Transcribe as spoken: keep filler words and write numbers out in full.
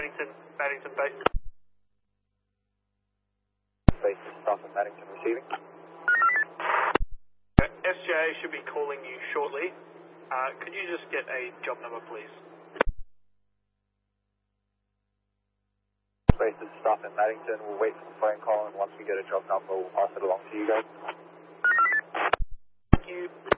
Maddington, Maddington base. Base staff at Maddington receiving. S J A should be calling you shortly. Uh, could you just get a job number, please? Base staff at Maddington, we'll wait for the phone call, and once we get a job number, we'll pass it along to you guys. Thank you.